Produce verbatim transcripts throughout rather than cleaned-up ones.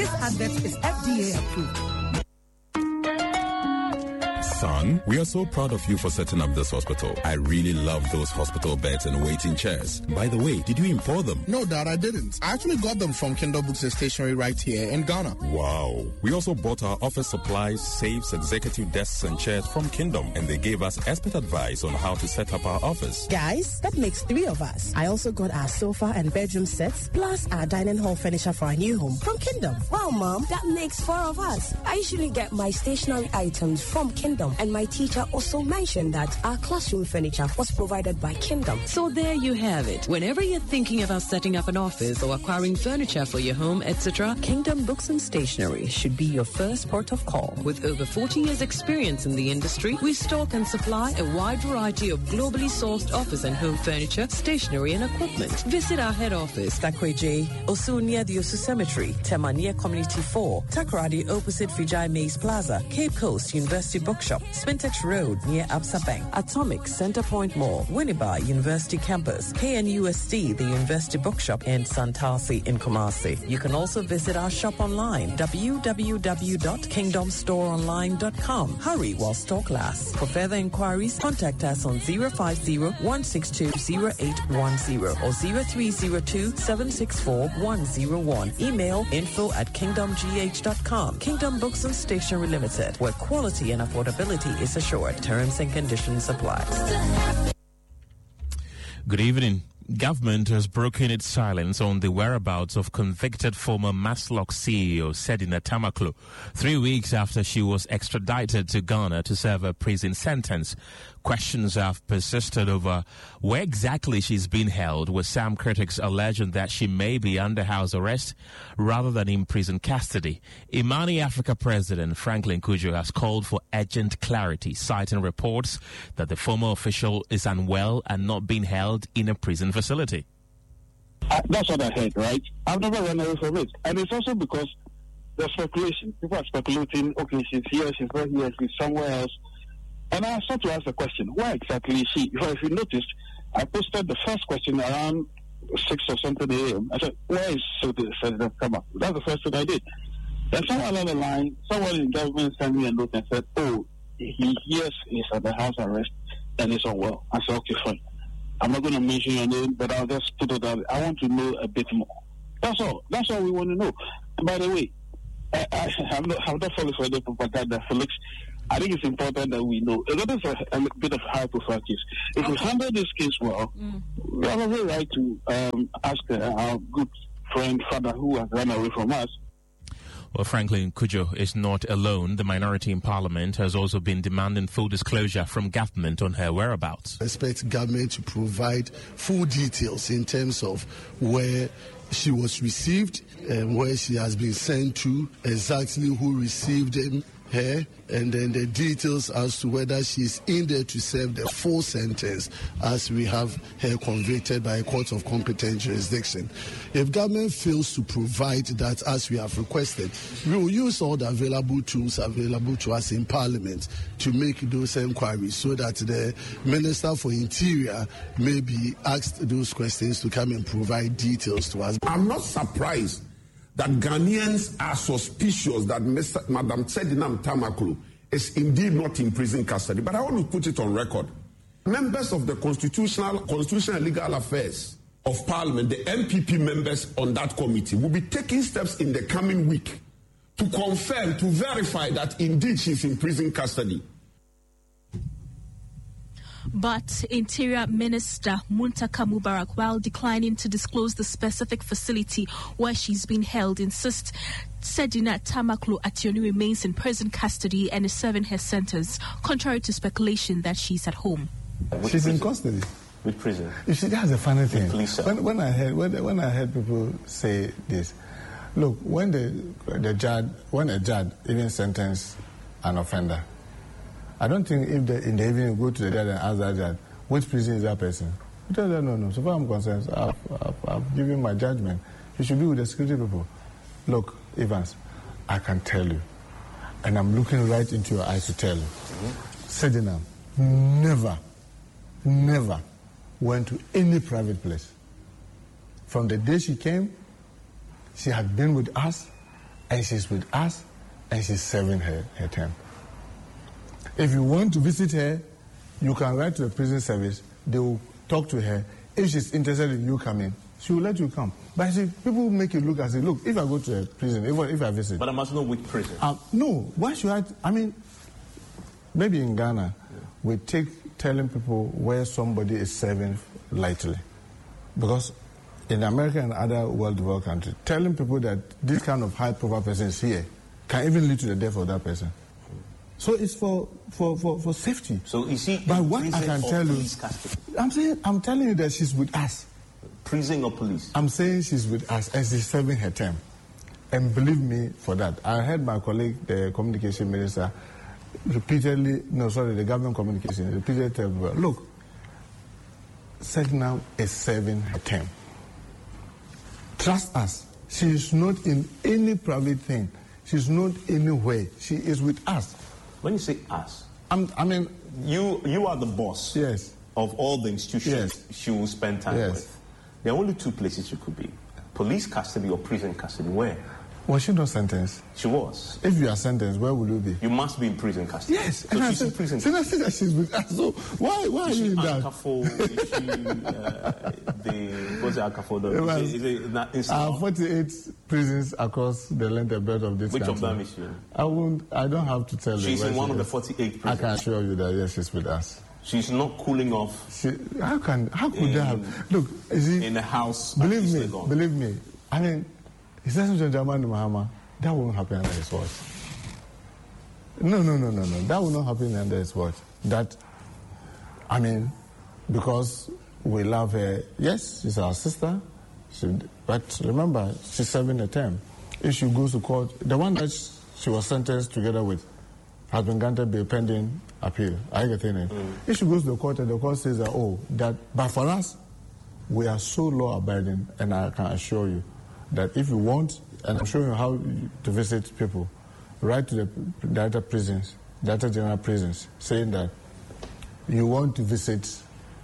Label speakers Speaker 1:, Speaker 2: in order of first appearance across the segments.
Speaker 1: This advert is F D A approved.
Speaker 2: Son, we are so proud of you for setting up this hospital. I really love those hospital beds and waiting chairs. By the way, did you import them?
Speaker 3: No, Dad, I didn't. I actually got them from Kindle Books and Stationery right here in Ghana.
Speaker 2: Wow. We also bought our office supplies, safes, executive desks and chairs from Kingdom, and they gave us expert advice on how to set up our office.
Speaker 4: Guys, that makes three of us. I also got our sofa and bedroom sets, plus our dining hall furniture for our new home from Kingdom.
Speaker 5: Wow, Mom, that makes four of us. I usually get my stationery items from Kingdom. And my teacher also mentioned that our classroom furniture was provided by Kingdom.
Speaker 6: So there you have it. Whenever you're thinking about setting up an office or acquiring furniture for your home, et cetera, Kingdom Books and Stationery should be your first port of call. With over forty years experience in the industry, we stock and supply a wide variety of globally sourced office and home furniture, stationery and equipment. Visit our head office, Takweje, Osu near the Osu Cemetery, Tema near Community four, Takoradi opposite Fijai Maze Plaza, Cape Coast University Bookshop, Spintex Road near Absa Bank, Atomic Center Point Mall, Winneba University Campus, K N U S T, the University Bookshop, and Santasi in Kumasi. You can also visit our shop online, w w w dot kingdom store online dot com. Hurry while stock lasts. For further inquiries, contact us on zero five zero, one six two, zero eight one zero or zero three zero two, seven six four, one zero one. Email info at kingdom g h dot com. Kingdom Books and Stationery Limited, where quality and affordability is assured. Terms and conditions apply.
Speaker 7: Good evening. Government has broken its silence on the whereabouts of convicted former Maslock C E O Sedina Tamaklo, three weeks after she was extradited to Ghana to serve a prison sentence. Questions have persisted over where exactly she's been held, with some critics alleging that she may be under house arrest rather than in prison custody. Imani Africa President Franklin Cudjoe has called for urgent clarity, citing reports that the former official is unwell and not being held in a prison facility.
Speaker 8: Uh, that's what I heard, right? I've never run away from it. And it's also because there's speculation. People are speculating, okay, she's here, she's not here, she's somewhere else. And I started to ask the question, why exactly is she? If you noticed, I posted the first question around six or something a m. I said, where is Sedina Tamaklo? That's the first thing I did. Then somewhere along the line, someone in government sent me a note and said, oh, he hears he's at the house arrest and he's unwell. I said, okay, fine. I'm not going to mention your name, but I'll just put it out. I want to know a bit more. That's all. That's all we want to know. And by the way, I, I, I'm not, I'm not falling for the propaganda, Felix. I think it's important that we know. It is a, a bit of high profile case. If okay. we handle this case well, mm. we have a very right to um, ask uh, our good friend, father, who has run away from us.
Speaker 7: Well, Franklin Cudjoe is not alone. The minority in Parliament has also been demanding full disclosure from government on her whereabouts.
Speaker 9: I expect government to provide full details in terms of where she was received and where she has been sent to, exactly who received him, her, and then the details as to whether she's in there to serve the full sentence as we have her convicted by a court of competent jurisdiction. If government fails to provide that as we have requested, we will use all the available tools available to us in Parliament to make those inquiries so that the Minister for Interior may be asked those questions to come and provide details to us.
Speaker 10: I'm not surprised that Ghanaians are suspicious that Mister Madam Sedina Tamaklo is indeed not in prison custody. But I want to put it on record. Members of the Constitutional, Constitutional and Legal Affairs of Parliament, the M P P members on that committee, will be taking steps in the coming week to confirm, to verify that indeed she's in prison custody.
Speaker 11: But Interior Minister Muntaka Mubarak, while declining to disclose the specific facility where she's been held, insists Sedina Tamaklo Ationu remains in prison custody and is serving her sentence, contrary to speculation that she's at home.
Speaker 12: Which she's prison? In custody. Which prison? You see, that's a funny thing. When, when I heard when, when I heard people say this, look, when the the judge when a judge even sentences an offender, I don't think if the, in the evening you go to the judge and ask that judge, which prison is that person? You tell them, no, no. So far I'm concerned, I've, I've, I've given my judgment. You should be with the security people. Look, Evans, I can tell you, and I'm looking right into your eyes to tell you, mm-hmm. Sedina never, never went to any private place. From the day she came, she had been with us, and she's with us, and she's serving her, her term. If you want to visit her, you can write to the prison service. They will talk to her. If she's interested in you coming, she will let you come. But see, people make it look as if, look, if I go to a prison, if, if I visit...
Speaker 13: But I must know which prison.
Speaker 12: Um, no, why should I... I mean, maybe in Ghana, yeah. we take telling people where somebody is serving lightly. Because in America and other well-developed countries, telling people that this kind of high-profile person is here can even lead to the death of that person. So it's for, for, for, for safety.
Speaker 13: So is she
Speaker 12: But what I can tell you...
Speaker 13: Custody?
Speaker 12: I'm saying, I'm telling you that she's with us.
Speaker 13: Prison or police?
Speaker 12: I'm saying she's with us and she's serving her term. And believe me for that. I heard my colleague, the communication minister, repeatedly, no, sorry, the government communication, repeatedly tell me, look, Sedinam is serving her term. Trust us. She is not in any private thing. She's not anywhere. She is with us.
Speaker 13: When you say us,
Speaker 12: I'm, I mean...
Speaker 13: You you are the boss
Speaker 12: yes.
Speaker 13: of all the institutions
Speaker 12: yes.
Speaker 13: she will spend time
Speaker 12: yes.
Speaker 13: with. There are only two places you could be. Police custody or prison custody. Where?
Speaker 12: Was she not sentenced?
Speaker 13: She was.
Speaker 12: If you are sentenced, where will you be?
Speaker 13: You must be in prison custody.
Speaker 12: Yes.
Speaker 13: So
Speaker 12: and
Speaker 13: she's
Speaker 12: I
Speaker 13: in
Speaker 12: said,
Speaker 13: prison
Speaker 12: so
Speaker 13: custody.
Speaker 12: I said she's with us. So why, why
Speaker 13: is
Speaker 12: are you in
Speaker 13: that?
Speaker 12: that?
Speaker 13: Is she, uh, the, what's the Akafo? Is, is it not in
Speaker 12: uh, forty-eight prisons across the length and breadth of this
Speaker 13: Which
Speaker 12: country.
Speaker 13: of them is she in?
Speaker 12: I, won't, I don't have to tell you.
Speaker 13: She's in one
Speaker 12: she
Speaker 13: of the
Speaker 12: is.
Speaker 13: forty-eight prisons.
Speaker 12: I can assure you that, yes, she's with us.
Speaker 13: She's not cooling off.
Speaker 12: She, how can, how could
Speaker 13: in,
Speaker 12: that have? Look, is he,
Speaker 13: in a house.
Speaker 12: Believe me, believe me. I mean, it's not John Dramani Mahama. That won't happen under his watch. No, no, no, no, no. That will not happen under his watch. That, I mean, because we love her. Yes, she's our sister. She, but remember, she's serving a term. If she goes to court, the one that she was sentenced together with has been granted bail pending appeal. I get it. Mm. If she goes to the court and the court says that, oh, that, but for us, we are so law-abiding, and I can assure you that if you want, and I'm showing you how to visit people, write to the Director of Prisons, Director General of Prisons, saying that you want to visit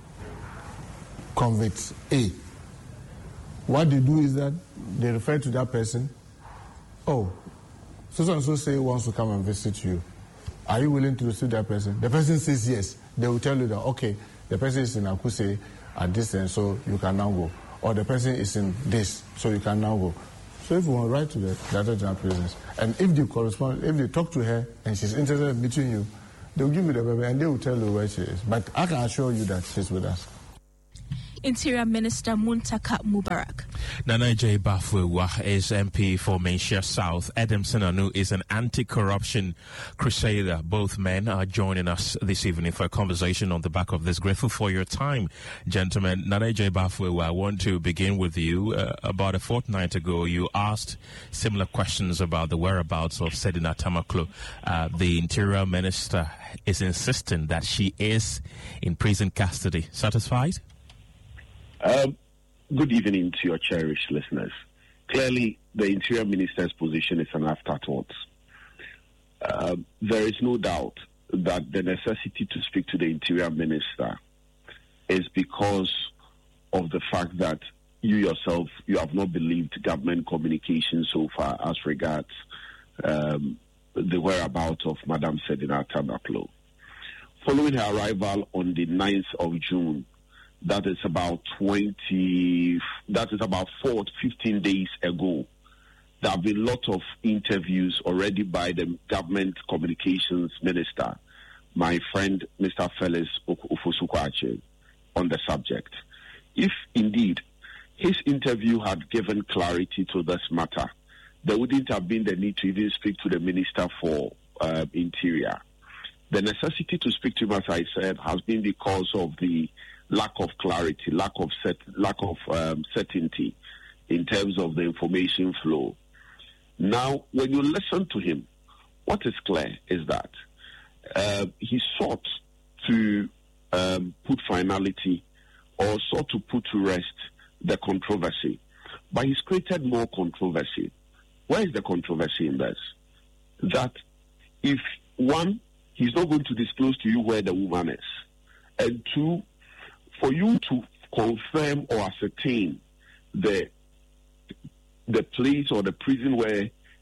Speaker 12: convict A. What they do is that they refer to that person, oh, so and so say wants to come and visit you. Are you willing to receive that person? The person says yes. They will tell you that, okay, the person is in Akuse at this end, so you can now go. Or the person is in this, so you can now go. So if you want to write to the Director General of Prisons, and if they correspond, if they talk to her and she's interested in meeting you, they will give you the baby and they will tell you where she is. But I can assure you that she's with us.
Speaker 11: Interior Minister Muntaka Mubarak.
Speaker 7: Nana J. Bafwewa is M P for Menchia South. Adam Sinanu is an anti-corruption crusader. Both men are joining us this evening for a conversation on the back of this. Grateful for your time, gentlemen. Nana J. Bafwewa, I want to begin with you. Uh, about a fortnight ago, you asked similar questions about the whereabouts of Sedinat Tamaklo. Uh, the Interior Minister is insisting that she is in prison custody. Satisfied?
Speaker 14: Um, good evening to your cherished listeners. Clearly, the Interior Minister's position is an afterthought. Uh, there is no doubt that the necessity to speak to the Interior Minister is because of the fact that you yourself, you have not believed government communication so far as regards um, the whereabouts of Madam Sedinat Tamaklo. Following her arrival on the ninth of June, that is about twenty, that is about four to fifteen days ago. There have been a lot of interviews already by the government communications minister, my friend Mister Felix Ofosu-Kwakye, on the subject. If indeed his interview had given clarity to this matter, there wouldn't have been the need to even speak to the Minister for uh, Interior. The necessity to speak to him, as I said, has been because of the lack of clarity, lack of set, lack of um, certainty in terms of the information flow. Now, when you listen to him, what is clear is that uh, he sought to um, put finality or sought to put to rest the controversy, but he's created more controversy. Where is the controversy in this? That if, one, he's not going to disclose to you where the woman is, and two, for you to confirm or ascertain the the place or the prison where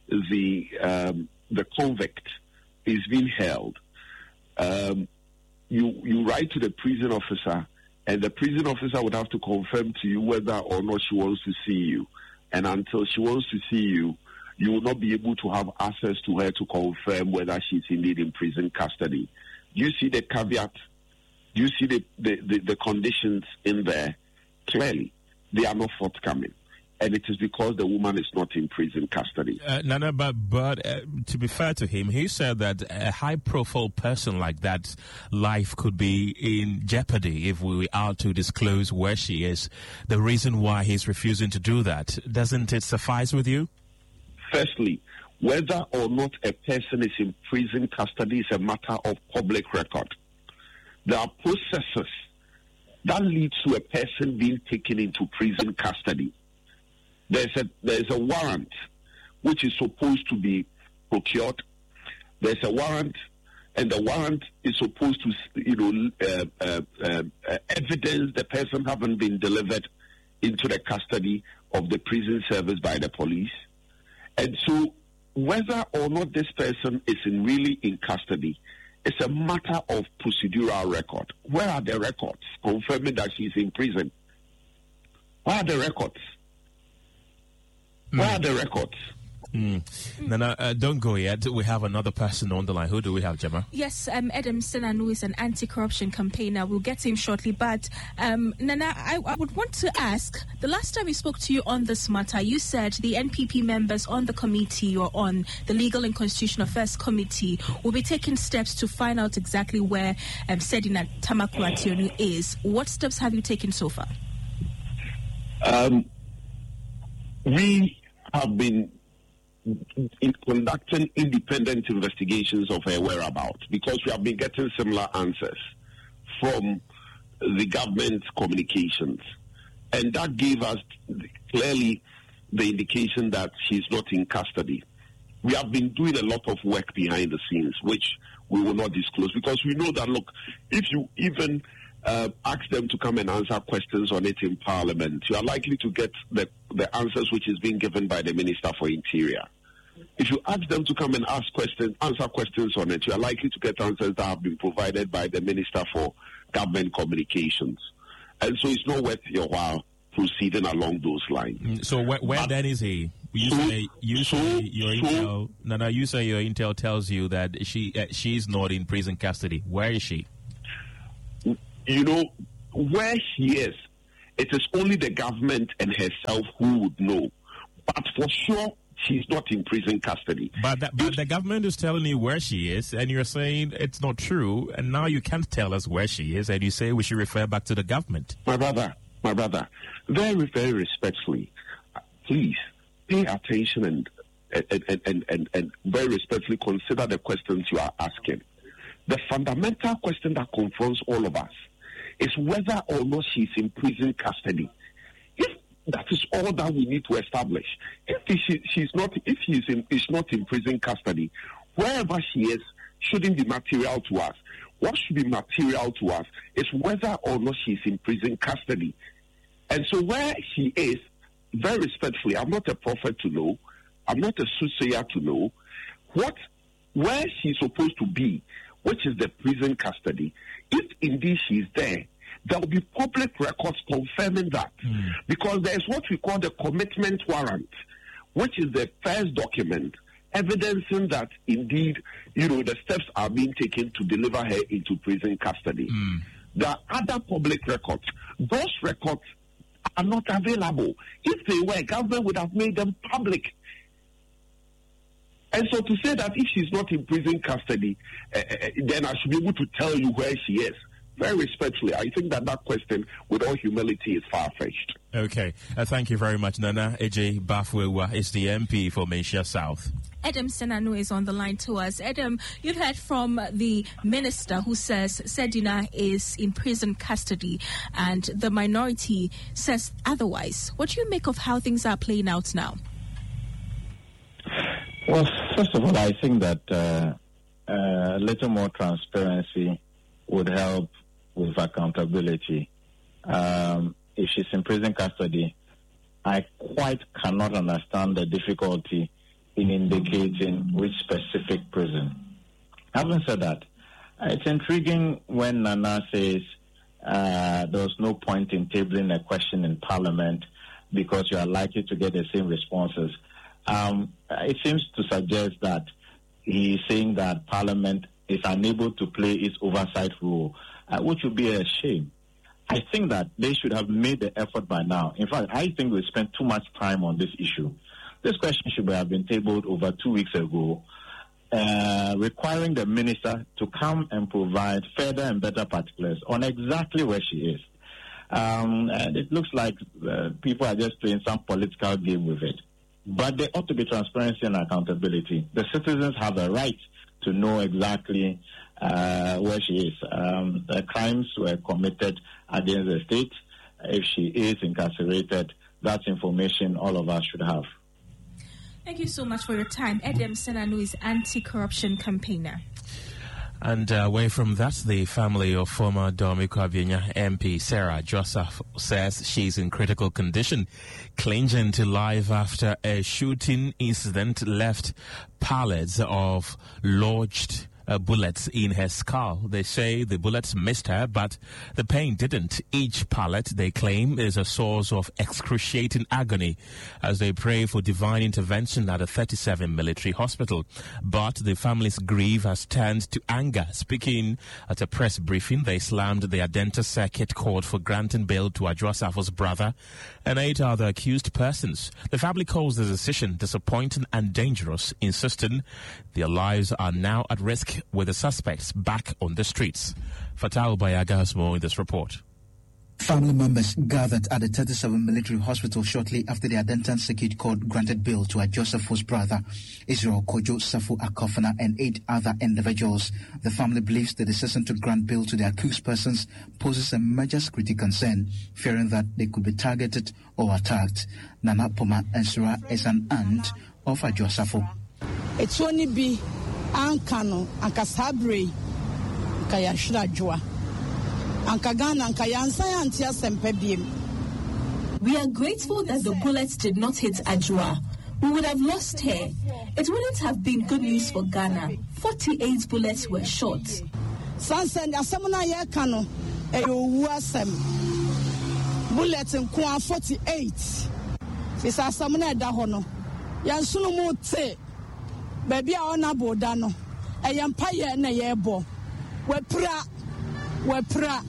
Speaker 14: the um, the convict is being held, um, you you write to the prison officer, and the prison officer would have to confirm to you whether or not she wants to see you. And until she wants to see you, you will not be able to have access to her to confirm whether she's indeed in prison custody. You see the caveat? You see the, the, the, the conditions in there? Clearly, they are not forthcoming. And it is because the woman is not in prison custody.
Speaker 7: Uh, Nana, but, but uh, to be fair to him, he said that a high-profile person like that, life could be in jeopardy if we are to disclose where she is. The reason why he's refusing to do that, doesn't it suffice with you?
Speaker 14: Firstly, whether or not a person is in prison custody is a matter of public record. There are processes that lead to a person being taken into prison custody. There's a there's a warrant which is supposed to be procured. There's a warrant, and the warrant is supposed to, you know, uh, uh, uh, uh, evidence the person having been delivered into the custody of the prison service by the police. And so, whether or not this person is in really in custody, it's a matter of procedural record. Where are the records confirming that she's in prison? Where are the records? Where are the records?
Speaker 7: Mm. Nana, uh, don't go yet. We have another person on the line. Who do we have, Gemma?
Speaker 11: Yes, um, Adam Senanu is an anti-corruption campaigner. We'll get to him shortly. But, um, Nana, I, I would want to ask, the last time we spoke to you on this matter, you said the N P P members on the committee or on the Legal and Constitutional Affairs Committee will be taking steps to find out exactly where um, Sedina Tamaklo Ationu is. What steps have you taken so far?
Speaker 14: Um, we have been in conducting independent investigations of her whereabouts because we have been getting similar answers from the government communications. And that gave us clearly the indication that she's not in custody. We have been doing a lot of work behind the scenes, which we will not disclose because we know that, look, if you even Uh, ask them to come and answer questions on it in Parliament, you are likely to get the, the answers which is being given by the Minister for Interior. If you ask them to come and ask questions, answer questions on it, you are likely to get answers that have been provided by the Minister for Government Communications. And so it's not worth your while proceeding along those lines.
Speaker 7: So where, where
Speaker 14: but,
Speaker 7: then is he? You
Speaker 14: so,
Speaker 7: say, you
Speaker 14: so,
Speaker 7: say your
Speaker 14: so,
Speaker 7: intel. No, no. You say your intel tells you that she uh, she's not in prison custody. Where is she?
Speaker 14: You know, where she is, it is only the government and herself who would know. But for sure, she's not in prison custody.
Speaker 7: But, that, but the government is telling you where she is, and you're saying it's not true, and now you can't tell us where she is, and you say we should refer back to the government.
Speaker 14: My brother, my brother, very, very respectfully, please pay attention and and, and, and, and, and very respectfully consider the questions you are asking. The fundamental question that confronts all of us is whether or not she's in prison custody. If that is all that we need to establish, if she, she's not, if she's in, is not in prison custody, wherever she is shouldn't be material to us. What should be material to us is whether or not she's in prison custody. And so where she is, very respectfully, I'm not a prophet to know, I'm not a soothsayer to know, what, where she's supposed to be, which is the prison custody. If indeed she's there, there will be public records confirming that. Mm. Because there is what we call the commitment warrant, which is the first document evidencing that indeed, you know, the steps are being taken to deliver her into prison custody. Mm. There are other public records. Those records are not available. If they were, government would have made them public. And so to say that if she's not in prison custody, uh, uh, then I should be able to tell you where she is. Very respectfully, I think that that question, with all humility, is far-fetched.
Speaker 7: Okay. Uh, thank you very much, Nana. A J Bafwewa is the M P for Manhyia South.
Speaker 11: Adam Senanu is on the line to us. Adam, you've heard from the minister who says Sedina is in prison custody and the minority says otherwise. What do you make of how things are playing out now?
Speaker 15: Well, first of all, I think that uh, uh, a little more transparency would help with accountability. Um, if she's in prison custody, I quite cannot understand the difficulty in indicating which specific prison. Having said that, it's intriguing when Nana says uh, there was no point in tabling a question in Parliament because you are likely to get the same responses. Um, it seems to suggest that he's saying that Parliament is unable to play its oversight role, uh, which would be a shame. I think that they should have made the effort by now. In fact, I think we spent too much time on this issue. This question should have been tabled over two weeks ago, uh, requiring the minister to come and provide further and better particulars on exactly where she is. Um, and it looks like uh, people are just playing some political game with it. But there ought to be transparency and accountability. The citizens have a right to know exactly uh, where she is. Um, the crimes were committed against the state. If she is incarcerated, that's information all of us should have.
Speaker 11: Thank you so much for your time. Edem Senanu is anti-corruption campaigner.
Speaker 7: And uh, away from that, the family of former Domiko Abienya M P Sarah Joseph says she's in critical condition, clinging to life after a shooting incident left pallets of lodged Uh, bullets in her skull. They say the bullets missed her, but the pain didn't. Each pallet, they claim, is a source of excruciating agony as they pray for divine intervention at a thirty-seven military hospital. But the family's grief has turned to anger. Speaking at a press briefing, they slammed the Adenta Circuit Court for granting bail to Adwoa Safo's brother and eight other accused persons. The family calls the decision disappointing and dangerous, insisting their lives are now at risk with the suspects back on the streets. Fatal Bayaga has more in this report.
Speaker 16: Family members gathered at the thirty-seven military hospital shortly after the Adenta Circuit Court granted bail to Adwoa Safo's brother, Israel Kojo Safo Akofana, and eight other individuals. The family believes the decision to grant bail to the accused persons poses a major security concern, fearing that they could be targeted or attacked. Nana Poma Ensura is an aunt of Adwoa Safo.
Speaker 17: It's only be Ankano, Ankasabre, Kayashra Joa.
Speaker 11: We are grateful that the bullets did not hit Adwoa. We would have lost her. It wouldn't have been good news for Ghana. forty-eight bullets were shot.
Speaker 17: Sansen asamuna ye kano e owu asem. Bullets in kwa forty-eight. Fisa asamuna da ho no. Yansunu mu te. Baby a ona boda no. E yampa ye na ye bo. We pra we pra.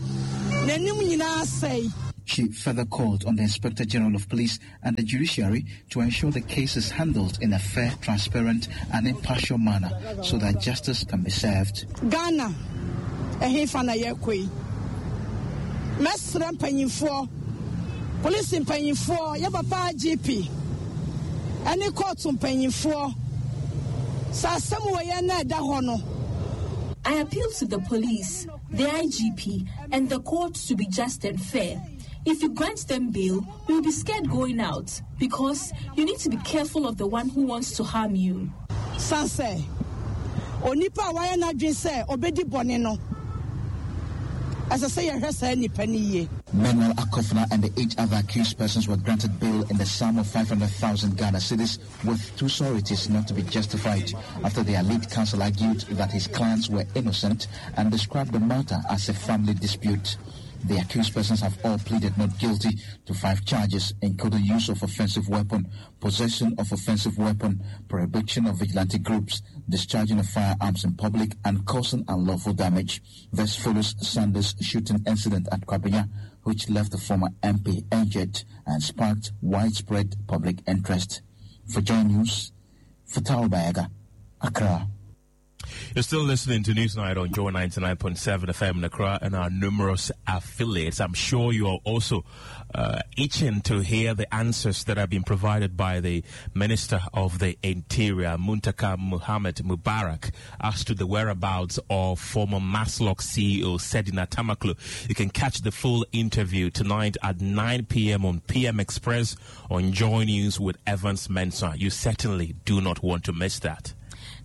Speaker 16: She further called on the Inspector General of Police and the judiciary to ensure the case is handled in a fair, transparent and impartial manner so that justice can be served.
Speaker 17: Ghana, ehifana yekwe. Mesra mpanyinfo, police mpanyinfo, yabapa G P. Any court mpanyinfo. Sa samu ye na da ho no.
Speaker 11: I appeal to the police, the I G P, and the courts to be just and fair. If you grant them bail, we'll be scared going out because you need to be careful of the one who wants to harm you.
Speaker 17: Sanse, onipa waya na dwen se obedi bone no. As I say,
Speaker 16: Manuel Akofana and the eight other accused persons were granted bail in the sum of five hundred thousand Ghana cedis with two sureties not to be justified after their lead counsel argued that his clients were innocent and described the matter as a family dispute. The accused persons have all pleaded not guilty to five charges, including use of offensive weapon, possession of offensive weapon, prohibition of vigilante groups, discharging of firearms in public, and causing unlawful damage. This follows Sunday's shooting incident at Kwabenya, which left the former M P injured and sparked widespread public interest. For Joy News, Fatal Bayaga, Accra.
Speaker 7: You're still listening to Newsnight on Joy ninety-nine point seven F M in Accra and our numerous affiliates. I'm sure you are also uh, itching to hear the answers that have been provided by the Minister of the Interior, Muntaka Muhammad Mubarak, as to the whereabouts of former Maslock C E O Sedina Tamaklo. You can catch the full interview tonight at nine p.m. on P M Express on Joy News with Evans Mensah. You certainly do not want to miss that.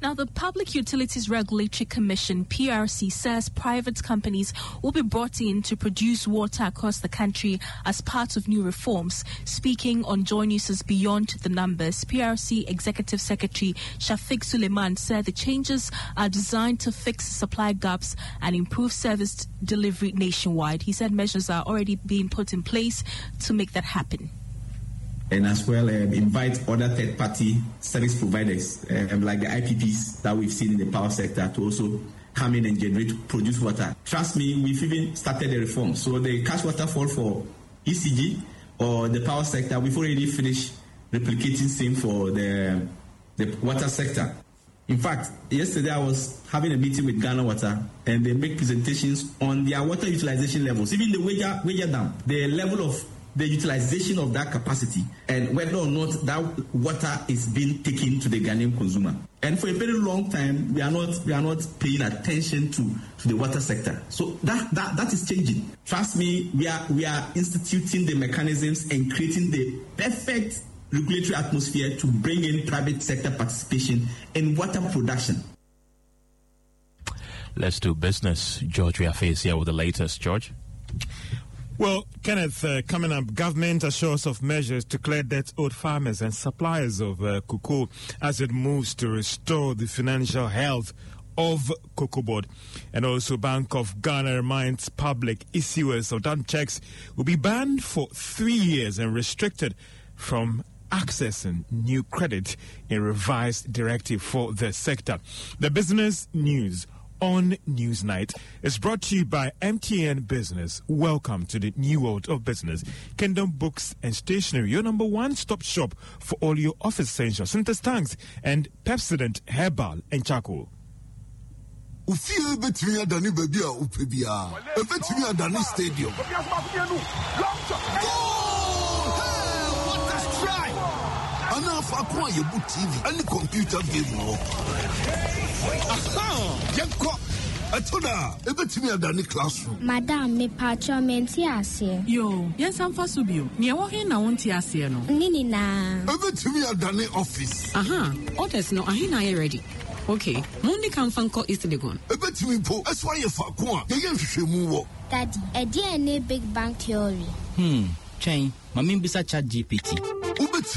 Speaker 11: Now, the Public Utilities Regulatory Commission, P R C, says private companies will be brought in to produce water across the country as part of new reforms. Speaking on Joy News' Beyond the Numbers, P R C Executive Secretary Shafiq Suleiman said the changes are designed to fix supply gaps and improve service delivery nationwide. He said measures are already being put in place to make that happen.
Speaker 18: And as well, um, invite other third-party service providers, um, like the I P Ps that we've seen in the power sector, to also come in and generate, produce water. Trust me, we've even started the reform. So the cash waterfall for E C G or the power sector, we've already finished replicating same for the, the water sector. In fact, yesterday I was having a meeting with Ghana Water, and they make presentations on their water utilization levels, even the Wager, Wager Dam, the level of the utilization of that capacity, and whether or not that water is being taken to the Ghanaian consumer. And for a very long time, we are not we are not paying attention to, to the water sector. So that, that that is changing. Trust me, we are we are instituting the mechanisms and creating the perfect regulatory atmosphere to bring in private sector participation in water production.
Speaker 7: Let's do business. George Riafe is here with the latest. George?
Speaker 19: Well, Kenneth, uh, coming up, government assures of measures to clear debt owed farmers and suppliers of uh, cocoa as it moves to restore the financial health of Cocoa Board. And also, Bank of Ghana reminds public issuers of done checks will be banned for three years and restricted from accessing new credit in revised directive for the sector. The business news on Newsnight is brought to you by M T N Business. Welcome to the new world of business. Kingdom Books and Stationery, your number one stop shop for all your office essentials, Center Tanks and Pepsodent Herbal and Charcoal.
Speaker 20: Ufie betimi adani baby a upebia. E betimi adani stadium. What a strike! Enough akwa yebu T V and computer game no. Aha! Yeko. Atoda, e betimi adani classroom.
Speaker 21: Madam, me pacho menti ase.
Speaker 1: Yo, yen samfa subio. Ni e wo he na wonti ase no.
Speaker 21: Nini na.
Speaker 20: E betimi adani office.
Speaker 1: Aha, orders no ahi na ye ready. Okay, Mundi can fanko is the gun.
Speaker 20: A bit me po, that's why you fuck one. You get to move.
Speaker 21: Daddy, a D N A big bang theory.
Speaker 22: Hmm, chain, Mamim bisa chat G P T.